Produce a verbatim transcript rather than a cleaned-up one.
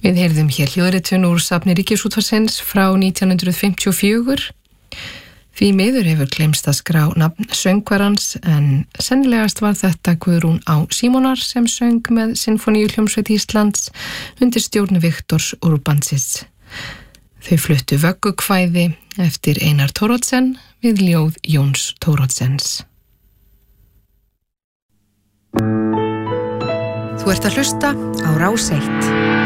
Við heyrðum hér hljóðritun úr safni Ríkisútvarpsins frá nítján hundruð fimmtíu og fjögur. Því miður hefur gleymst að skrá nafn söngvarans en sennilegast var þetta Guðrún Á. Símonar sem söng með Sinfóníuhljómsveit Íslands undir stjórn Viktors Urbansis. Þau fluttu vöggukvæði eftir Einar Thoroddsen við ljóð Jóns Thorodsens. Þú ert að hlusta á Rás eitt.